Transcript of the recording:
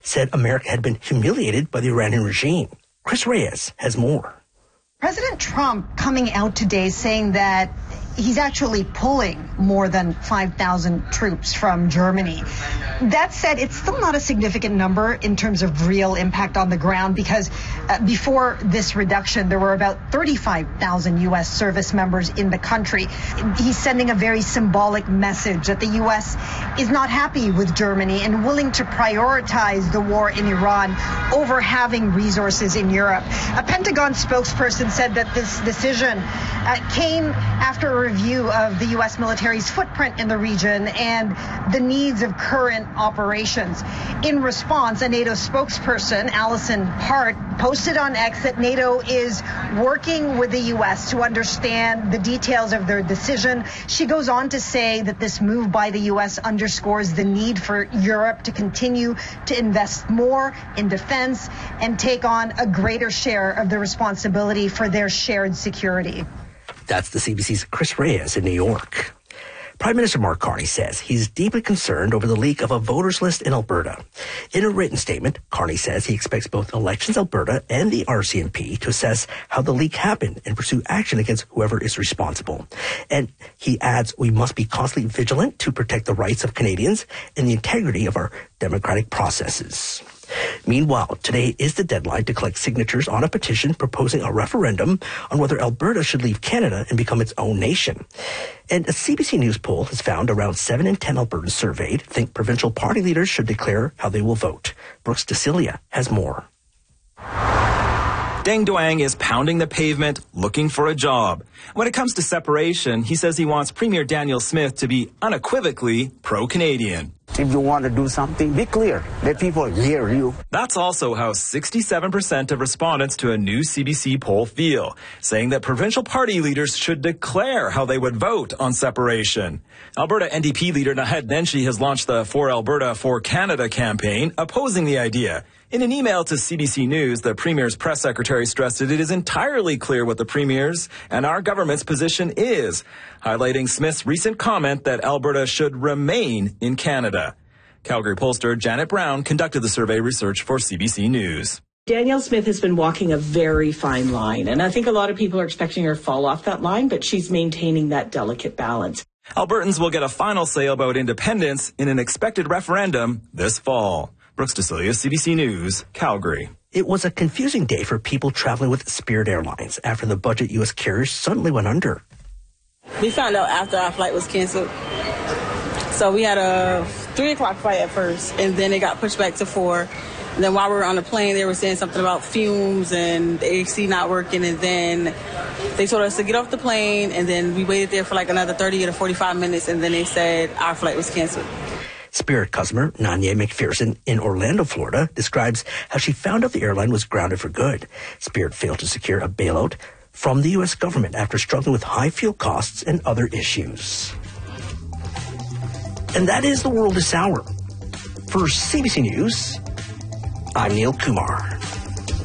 said America had been humiliated by the Iranian regime. Chris Reyes has more. President Trump coming out today saying that he's actually pulling more than 5,000 troops from Germany. That said, it's still not a significant number in terms of real impact on the ground because before this reduction, there were about 35,000 U.S. service members in the country. He's sending a very symbolic message that the U.S. is not happy with Germany and willing to prioritize the war in Iran over having resources in Europe. A Pentagon spokesperson said that this decision came after a review of the U.S. military's footprint in the region and the needs of current operations. In response, a NATO spokesperson, Alison Hart, posted on X that NATO is working with the U.S. to understand the details of their decision. She goes on to say that this move by the U.S. underscores the need for Europe to continue to invest more in defense and take on a greater share of the responsibility for their shared security. That's the CBC's Chris Reyes in New York. Prime Minister Mark Carney says he's deeply concerned over the leak of a voters list in Alberta. In a written statement, Carney says he expects both Elections Alberta and the RCMP to assess how the leak happened and pursue action against whoever is responsible. And he adds we must be constantly vigilant to protect the rights of Canadians and the integrity of our democratic processes. Meanwhile, today is the deadline to collect signatures on a petition proposing a referendum on whether Alberta should leave Canada and become its own nation. And a CBC News poll has found around 7 in 10 Albertans surveyed think provincial party leaders should declare how they will vote. Brooks DeCilia has more. Deng Duang is pounding the pavement looking for a job. When it comes to separation, he says he wants Premier Daniel Smith to be unequivocally pro-Canadian. If you want to do something, be clear. Let people hear you. That's also how 67% of respondents to a new CBC poll feel, saying that provincial party leaders should declare how they would vote on separation. Alberta NDP leader Naheed Nenshi has launched the For Alberta, For Canada campaign, opposing the idea. In an email to CBC News, the Premier's press secretary stressed that it is entirely clear what the Premier's and our government's position is, highlighting Smith's recent comment that Alberta should remain in Canada. Calgary pollster Janet Brown conducted the survey research for CBC News. Danielle Smith has been walking a very fine line, and I think a lot of people are expecting her to fall off that line, but she's maintaining that delicate balance. Albertans will get a final say about independence in an expected referendum this fall. Brooks DeCilia, CBC News, Calgary. It was a confusing day for people traveling with Spirit Airlines after the budget U.S. carriers suddenly went under. We found out after our flight was canceled. So we had a 3 o'clock flight at first, and then it got pushed back to 4. And then while we were on the plane, they were saying something about fumes and the AC not working. And then they told us to get off the plane, and then we waited there for like another 30 to 45 minutes, and then they said our flight was canceled. Spirit customer Nanya McPherson in Orlando, Florida, describes how she found out the airline was grounded for good. Spirit failed to secure a bailout from the U.S. government after struggling with high fuel costs and other issues. And that is the world this hour. For CBC News, I'm Neil Kumar.